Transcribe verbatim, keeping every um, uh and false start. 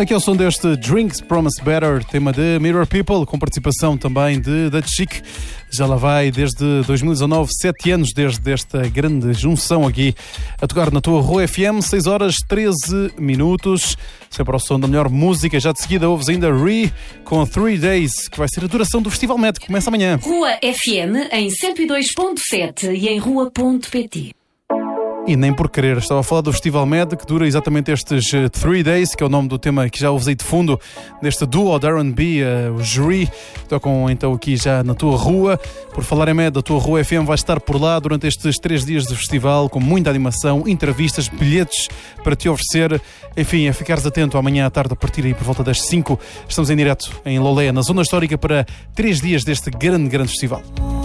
Aqui é o som deste Drinks Promise Better, tema de Mirror People, com participação também de Dutch Chic. Já lá vai desde dois mil e dezanove, sete anos desde esta grande junção aqui a tocar na tua Rua F M, seis horas treze minutos, sempre ao som da melhor música. Já de seguida ouves ainda Re com Three Days, que vai ser a duração do Festival Med, que começa amanhã. Rua F M em cento e dois ponto sete e em rua ponto pt. E nem por querer, estava a falar do Festival Med, que dura exatamente estes Three Days, que é o nome do tema que já usei de fundo neste duo da R and B, uh, o Jury, tocam então aqui já na tua rua. Por falar em Med, a tua Rua F M vai estar por lá durante estes três dias de festival, com muita animação, entrevistas, bilhetes para te oferecer. Enfim, a ficares atento amanhã à tarde, a partir aí por volta das cinco, estamos em direto em Lolé, na Zona Histórica, para três dias deste grande, grande festival.